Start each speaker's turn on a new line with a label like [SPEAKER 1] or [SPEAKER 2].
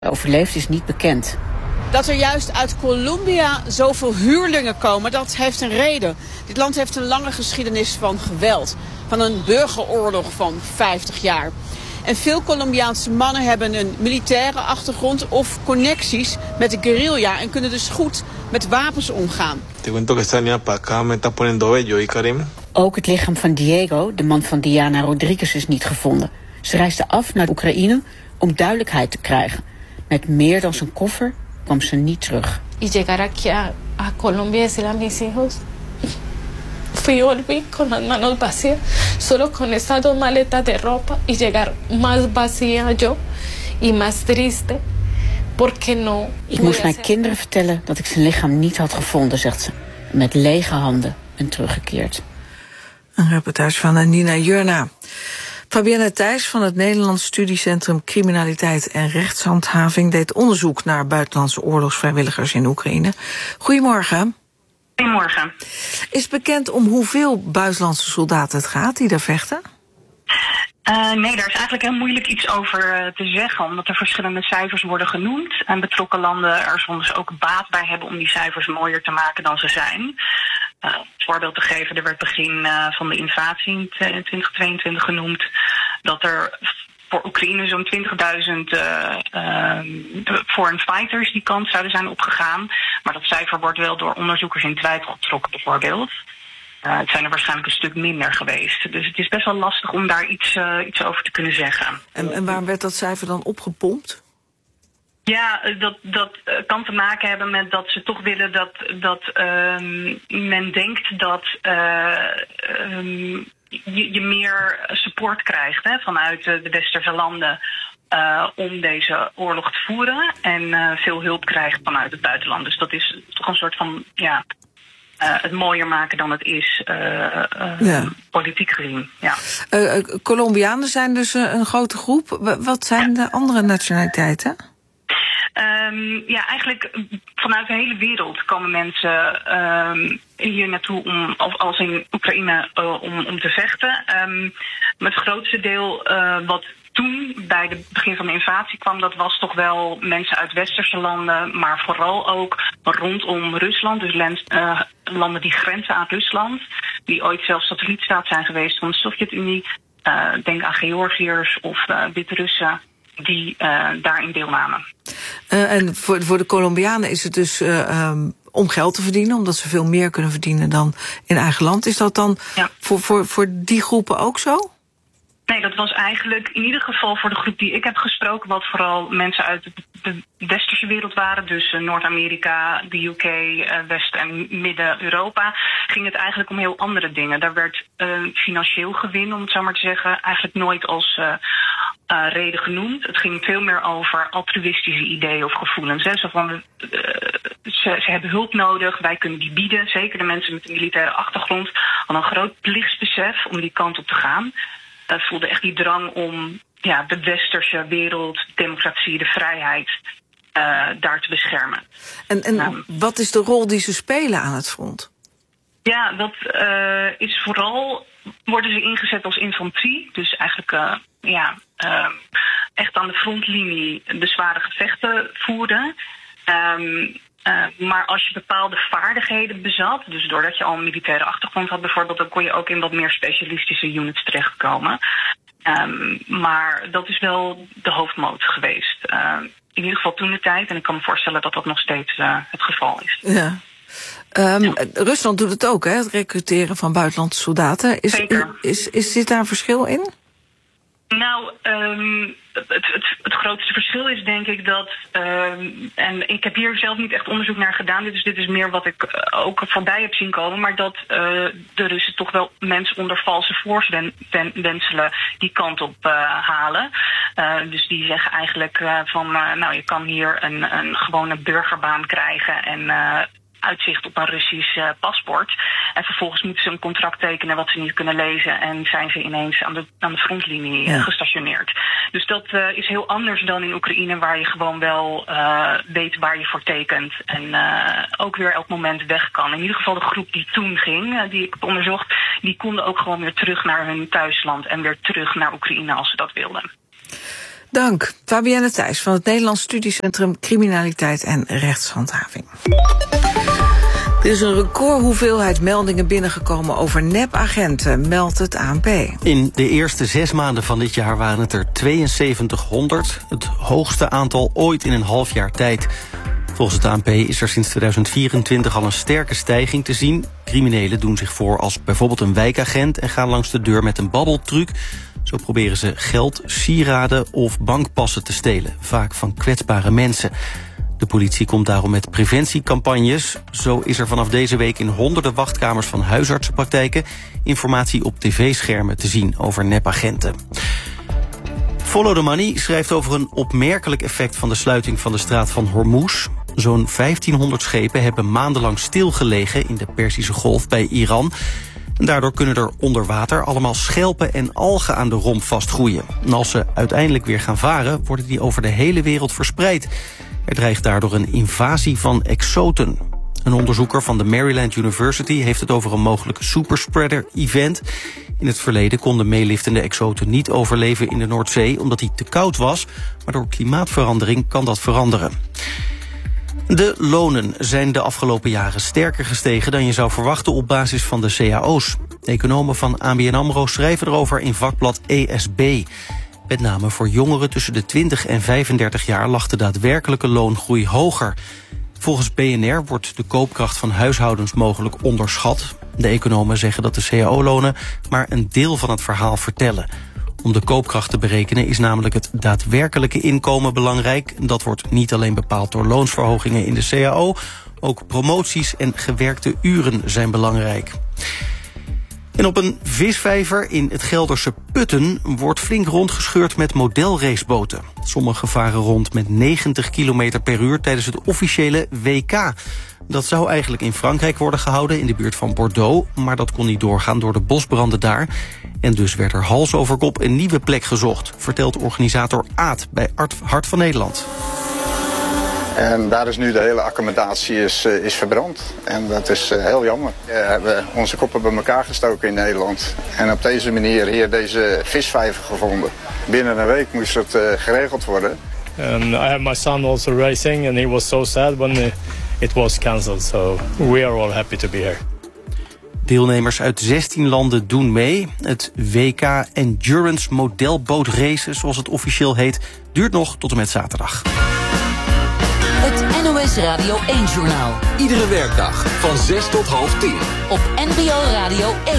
[SPEAKER 1] Overleefd is niet bekend. Dat er juist uit Colombia zoveel huurlingen komen, dat heeft een reden. Dit land heeft een lange geschiedenis van geweld. Van een burgeroorlog van 50 jaar. En veel Colombiaanse mannen hebben een militaire achtergrond of connecties met de guerrilla en kunnen dus goed met wapens omgaan. Ook het lichaam van Diego, de man van Diana Rodriguez, is niet gevonden. Ze reisde af naar Oekraïne om duidelijkheid te krijgen. Met meer dan zijn koffer kwam ze niet terug.
[SPEAKER 2] Y llegar aquí a Colombia y decirle a mis hijos, fui volví con las manos vacías, solo con estas 2 maletas de ropa y llegar más vacía yo y más triste, porque no.
[SPEAKER 1] Ik moest mijn kinderen vertellen dat ik zijn lichaam niet had gevonden, zegt ze. Met lege handen en teruggekeerd.
[SPEAKER 3] Een reportage van Nina Jurna. Fabienne Thijs van het Nederlands Studiecentrum Criminaliteit en Rechtshandhaving deed onderzoek naar buitenlandse oorlogsvrijwilligers in Oekraïne. Goedemorgen.
[SPEAKER 4] Goedemorgen.
[SPEAKER 3] Is bekend om hoeveel buitenlandse soldaten het gaat die daar vechten?
[SPEAKER 4] Nee, daar is eigenlijk heel moeilijk iets over te zeggen, omdat er verschillende cijfers worden genoemd. En betrokken landen er soms ook baat bij hebben om die cijfers mooier te maken dan ze zijn. Voorbeeld te geven, er werd begin van de invasie in 2022 genoemd dat er voor Oekraïne zo'n 20.000 foreign fighters die kant zouden zijn opgegaan. Maar dat cijfer wordt wel door onderzoekers in twijfel getrokken bijvoorbeeld. Het zijn er waarschijnlijk een stuk minder geweest. Dus het is best wel lastig om daar iets over te kunnen zeggen.
[SPEAKER 3] En waar werd dat cijfer dan opgepompt?
[SPEAKER 4] Ja, dat kan te maken hebben met dat ze toch willen dat men denkt dat je meer support krijgt vanuit de westerse landen om deze oorlog te voeren. En veel hulp krijgt vanuit het buitenland. Dus dat is toch een soort van het mooier maken dan het is, politiek gezien. Ja.
[SPEAKER 3] Colombianen zijn dus een grote groep. Wat zijn de andere nationaliteiten?
[SPEAKER 4] Eigenlijk vanuit de hele wereld komen mensen hier naartoe als in Oekraïne om te vechten. Het grootste deel wat toen bij het begin van de invasie kwam, dat was toch wel mensen uit westerse landen, maar vooral ook rondom Rusland. Dus landen die grenzen aan Rusland, die ooit zelfs satellietstaat zijn geweest van de Sovjet-Unie. Denk aan Georgiërs of Wit-Russen die daarin deelnamen.
[SPEAKER 3] En voor de Colombianen is het dus om geld te verdienen, omdat ze veel meer kunnen verdienen dan in eigen land. Is dat dan voor die groepen ook zo?
[SPEAKER 4] Nee, dat was eigenlijk in ieder geval voor de groep die ik heb gesproken, wat vooral mensen uit de westerse wereld waren, dus Noord-Amerika, de UK, West- en Midden-Europa, ging het eigenlijk om heel andere dingen. Daar werd financieel gewin, om het zo maar te zeggen, eigenlijk nooit als reden genoemd. Het ging veel meer over altruïstische ideeën of gevoelens. Hè. Zo van, ze hebben hulp nodig, wij kunnen die bieden. Zeker de mensen met een militaire achtergrond hadden een groot plichtsbesef om die kant op te gaan. Voelde echt die drang om de westerse wereld, democratie, de vrijheid daar te beschermen.
[SPEAKER 3] En wat is de rol die ze spelen aan het front?
[SPEAKER 4] Ja, dat is vooral, worden ze ingezet als infanterie. Dus eigenlijk echt aan de frontlinie de zware gevechten voeren. Maar als je bepaalde vaardigheden bezat, dus doordat je al een militaire achtergrond had bijvoorbeeld, dan kon je ook in wat meer specialistische units terechtkomen. Maar dat is wel de hoofdmoot geweest. In ieder geval toen de tijd. En ik kan me voorstellen dat dat nog steeds het geval is.
[SPEAKER 3] Ja. Rusland doet het ook, hè? Het recruteren van buitenlandse soldaten. Zit daar een verschil in?
[SPEAKER 4] Nou, het grootste verschil is denk ik dat, en ik heb hier zelf niet echt onderzoek naar gedaan, dus dit is meer wat ik ook voorbij heb zien komen, maar dat de Russen toch wel mensen onder valse voorwendselen die kant op halen. Dus die zeggen eigenlijk je kan hier een gewone burgerbaan krijgen en uitzicht op een Russisch paspoort. En vervolgens moeten ze een contract tekenen wat ze niet kunnen lezen en zijn ze ineens aan de frontlinie gestationeerd. Dus dat is heel anders dan in Oekraïne, waar je gewoon wel weet waar je voor tekent en ook weer elk moment weg kan. In ieder geval de groep die toen ging, die ik onderzocht, die konden ook gewoon weer terug naar hun thuisland en weer terug naar Oekraïne als ze dat wilden.
[SPEAKER 3] Dank. Fabienne Thijs van het Nederlands Studiecentrum Criminaliteit en Rechtshandhaving. Er is een recordhoeveelheid meldingen binnengekomen over nepagenten, meldt het ANP.
[SPEAKER 5] In de eerste 6 maanden van dit jaar waren het er 7200. Het hoogste aantal ooit in een half jaar tijd. Volgens het ANP is er sinds 2024 al een sterke stijging te zien. Criminelen doen zich voor als bijvoorbeeld een wijkagent en gaan langs de deur met een babbeltruc. Zo proberen ze geld, sieraden of bankpassen te stelen, vaak van kwetsbare mensen. De politie komt daarom met preventiecampagnes. Zo is er vanaf deze week in honderden wachtkamers van huisartsenpraktijken informatie op tv-schermen te zien over nepagenten. Follow the Money schrijft over een opmerkelijk effect van de sluiting van de straat van Hormuz. Zo'n 1500 schepen hebben maandenlang stilgelegen in de Perzische Golf bij Iran. En daardoor kunnen er onder water allemaal schelpen en algen aan de romp vastgroeien. En als ze uiteindelijk weer gaan varen, worden die over de hele wereld verspreid. Er dreigt daardoor een invasie van exoten. Een onderzoeker van de Maryland University heeft het over een mogelijk superspreader-event. In het verleden konden meeliftende exoten niet overleven in de Noordzee omdat die te koud was. Maar door klimaatverandering kan dat veranderen. De lonen zijn de afgelopen jaren sterker gestegen dan je zou verwachten op basis van de cao's. De economen van ABN AMRO schrijven erover in vakblad ESB. Met name voor jongeren tussen de 20 en 35 jaar lag de daadwerkelijke loongroei hoger. Volgens BNR wordt de koopkracht van huishoudens mogelijk onderschat. De economen zeggen dat de cao-lonen maar een deel van het verhaal vertellen. Om de koopkracht te berekenen is namelijk het daadwerkelijke inkomen belangrijk. Dat wordt niet alleen bepaald door loonsverhogingen in de cao. Ook promoties en gewerkte uren zijn belangrijk. En op een visvijver in het Gelderse Putten wordt flink rondgescheurd met modelraceboten. Sommige varen rond met 90 km per uur tijdens het officiële WK. Dat zou eigenlijk in Frankrijk worden gehouden, in de buurt van Bordeaux. Maar dat kon niet doorgaan door de bosbranden daar. En dus werd er hals over kop een nieuwe plek gezocht, vertelt organisator Aad bij Hart van Nederland.
[SPEAKER 6] En daar is nu de hele accommodatie is verbrand. En dat is heel jammer. We hebben onze koppen bij elkaar gestoken in Nederland. En op deze manier hier deze visvijver gevonden. Binnen een week moest het geregeld worden.
[SPEAKER 7] And I have my son also racing and he was so sad when it was cancelled. So we are all happy to be here.
[SPEAKER 5] Deelnemers uit 16 landen doen mee. Het WK Endurance modelbootrace, zoals het officieel heet, duurt nog tot en met zaterdag.
[SPEAKER 8] Het NOS Radio 1-journaal.
[SPEAKER 9] Iedere werkdag van 6 tot half 10.
[SPEAKER 8] Op NPO Radio 1.